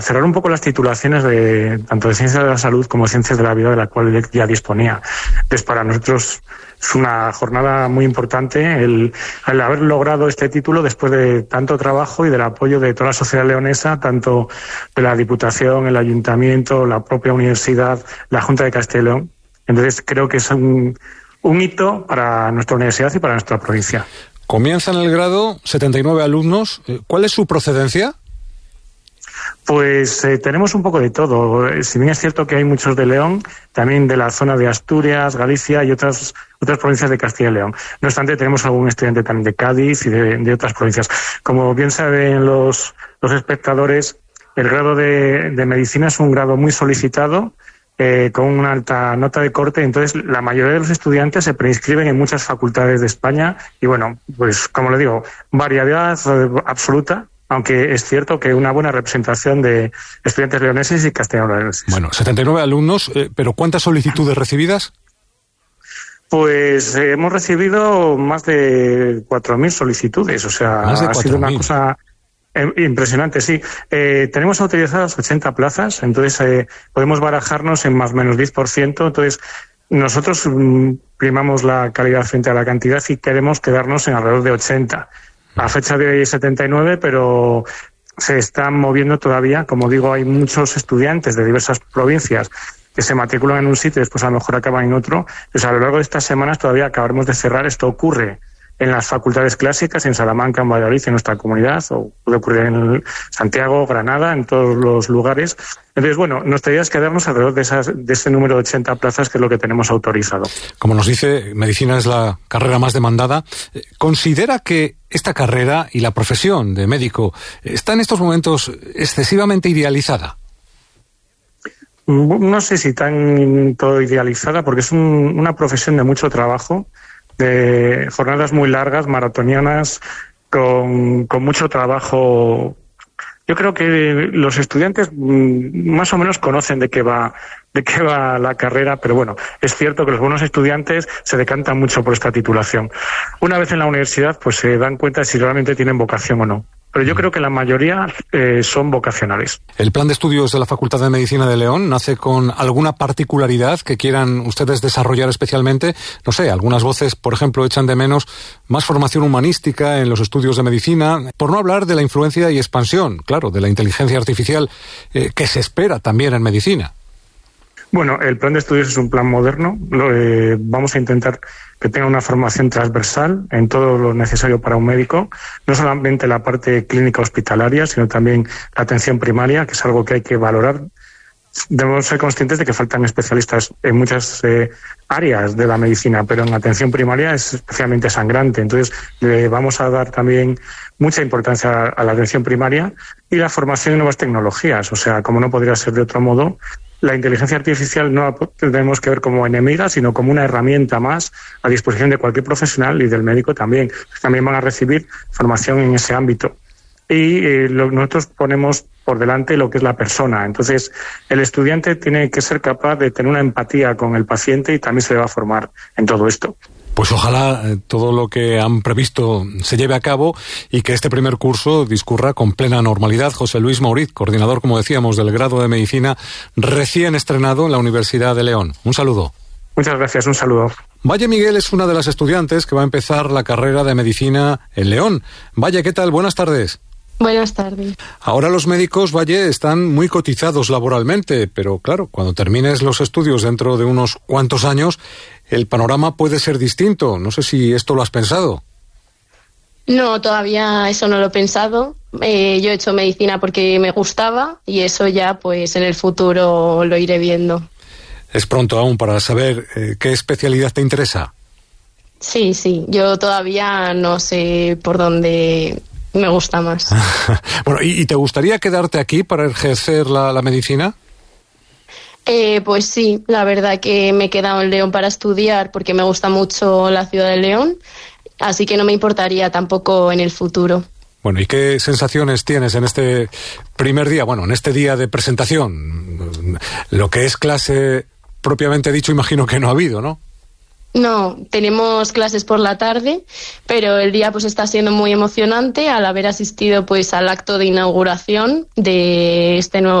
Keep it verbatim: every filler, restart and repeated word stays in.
cerrar un poco las titulaciones de tanto de Ciencias de la Salud como Ciencias de la Vida, de la cual él ya disponía. Entonces, para nosotros es una jornada muy importante el, el haber logrado este título después de tanto trabajo y del apoyo de toda la sociedad leonesa, tanto de la Diputación, el Ayuntamiento, la propia universidad, la Junta de Castilla y León. Entonces, creo que es un, un hito para nuestra universidad y para nuestra provincia. Comienzan el grado setenta y nueve alumnos. ¿Cuál es su procedencia? Pues eh, tenemos un poco de todo. Si bien es cierto que hay muchos de León, también de la zona de Asturias, Galicia y otras otras provincias de Castilla y León. No obstante, tenemos algún estudiante también de Cádiz y de, de otras provincias. Como bien saben los, los espectadores, el grado de, de medicina es un grado muy solicitado, eh, con una alta nota de corte. Entonces, la mayoría de los estudiantes se preinscriben en muchas facultades de España y, bueno, pues como le digo, variedad absoluta. Aunque es cierto que una buena representación de estudiantes leoneses y castellano-leoneses. Bueno, setenta y nueve alumnos, eh, pero ¿cuántas solicitudes recibidas? Pues eh, hemos recibido más de cuatro mil solicitudes, o sea, ha sido una cosa eh, impresionante, sí. Eh, tenemos autorizadas ochenta plazas, entonces eh, podemos barajarnos en más o menos diez por ciento, entonces nosotros mm, primamos la calidad frente a la cantidad y queremos quedarnos en alrededor de ochenta. A fecha de hoy setenta y nueve, pero se están moviendo todavía. Como digo, hay muchos estudiantes de diversas provincias que se matriculan en un sitio y después a lo mejor acaban en otro. Pues a lo largo de estas semanas todavía acabaremos de cerrar. Esto ocurre en las facultades clásicas, en Salamanca, en Valladolid, en nuestra comunidad, o puede ocurrir en Santiago, Granada, en todos los lugares. Entonces, bueno, nuestra idea es quedarnos alrededor de, esas, de ese número de ochenta plazas, que es lo que tenemos autorizado. Como nos dice, medicina es la carrera más demandada. ¿Considera que esta carrera y la profesión de médico está en estos momentos excesivamente idealizada? No sé si tan todo idealizada, porque es un, una profesión de mucho trabajo, de jornadas muy largas, maratonianas, con, con mucho trabajo. Yo creo que los estudiantes más o menos conocen de qué va de qué va la carrera, pero bueno, es cierto que los buenos estudiantes se decantan mucho por esta titulación. Una vez en la universidad, pues se dan cuenta de si realmente tienen vocación o no. Pero yo creo que la mayoría eh, son vocacionales. ¿El plan de estudios de la Facultad de Medicina de León nace con alguna particularidad que quieran ustedes desarrollar especialmente? No sé, algunas voces, por ejemplo, echan de menos más formación humanística en los estudios de medicina, por no hablar de la influencia y expansión, claro, de la inteligencia artificial eh, que se espera también en medicina. Bueno, el plan de estudios es un plan moderno. Lo, eh, vamos a intentar que tenga una formación transversal en todo lo necesario para un médico, no solamente la parte clínica hospitalaria, sino también la atención primaria, que es algo que hay que valorar. Debemos ser conscientes de que faltan especialistas en muchas eh, áreas de la medicina, pero en la atención primaria es especialmente sangrante. Entonces, le vamos a dar también mucha importancia a la atención primaria y la formación en nuevas tecnologías. O sea, como no podría ser de otro modo, la inteligencia artificial no la tenemos que ver como enemiga, sino como una herramienta más a disposición de cualquier profesional y del médico también. También van a recibir formación en ese ámbito. Y eh, lo, nosotros ponemos por delante lo que es la persona. Entonces, el estudiante tiene que ser capaz de tener una empatía con el paciente y también se le va a formar en todo esto. Pues ojalá eh, todo lo que han previsto se lleve a cabo y que este primer curso discurra con plena normalidad. José Luis Mauriz, coordinador, como decíamos, del grado de Medicina recién estrenado en la Universidad de León. Un saludo. Muchas gracias, un saludo. Valle Miguel es una de las estudiantes que va a empezar la carrera de Medicina en León. Valle, ¿qué tal? Buenas tardes. Buenas tardes. Ahora los médicos, Valle, están muy cotizados laboralmente, pero claro, cuando termines los estudios dentro de unos cuantos años, el panorama puede ser distinto. No sé si esto lo has pensado. No, todavía eso no lo he pensado. Eh, yo he hecho medicina porque me gustaba y eso ya pues en el futuro lo iré viendo. Es pronto aún para saber eh, qué especialidad te interesa. Sí, sí, yo todavía no sé por dónde me gusta más. Bueno, ¿y, ¿y te gustaría quedarte aquí para ejercer la, la medicina? Eh, pues sí, la verdad que me he quedado en León para estudiar porque me gusta mucho la ciudad de León, así que no me importaría tampoco en el futuro. Bueno, ¿y qué sensaciones tienes en este primer día? Bueno, en este día de presentación. Lo que es clase propiamente dicho, imagino que no ha habido, ¿no? No, tenemos clases por la tarde, pero el día pues está siendo muy emocionante al haber asistido pues al acto de inauguración de este nuevo